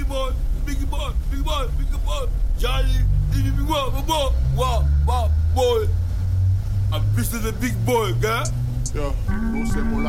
big boy, big boy, big boy, big boy. Johnny, big boy, wow, boy. I'm pissed at the big boy, gars. Yo, no c'est mon